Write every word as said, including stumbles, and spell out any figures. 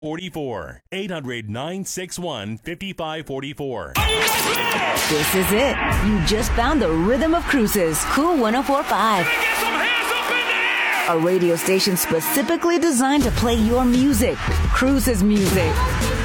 forty-four. eight hundred, nine six one, five five four four. This is it. You just found the rhythm of Cruises. Cool one oh four point five. A radio station specifically designed to play your music. Cruises music.